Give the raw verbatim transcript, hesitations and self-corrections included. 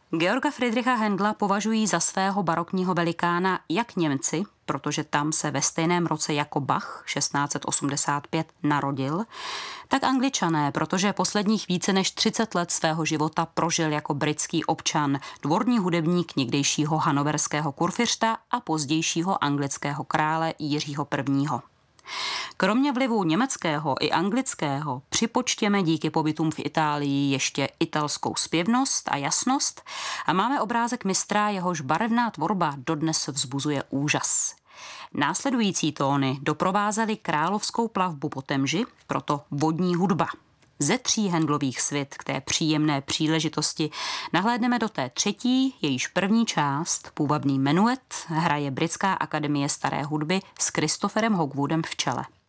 Georga Friedricha Händla považují za svého barokního velikána jak Němci, protože tam se ve stejném roce jako Bach šestnáct set osmdesát pět narodil, tak Angličané, protože posledních více než třicet let svého života prožil jako britský občan, dvorní hudebník někdejšího hanoverského kurfiřta a pozdějšího anglického krále Jiřího prvního. Kromě vlivu německého i anglického připočtěme díky pobytům v Itálii ještě italskou zpěvnost a jasnost a máme obrázek mistra, jehož barevná tvorba dodnes vzbuzuje úžas. Následující tóny doprovázely královskou plavbu po Temži, proto vodní hudba. Ze tří Händlových svit k té příjemné příležitosti nahlédneme do té třetí, jejíž první část, půvabný menuet, hraje Britská akademie staré hudby s Christopherem Hogwoodem v čele.